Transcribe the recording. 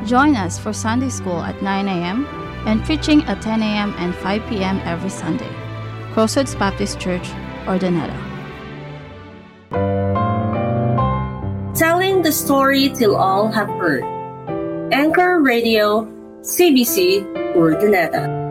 Join us for Sunday School at 9 a.m. and preaching at 10 a.m. and 5 p.m. every Sunday. Crossroads Baptist Church, Ordineta. Telling the story till all have heard. Anchor Radio, CBC, Ordineta.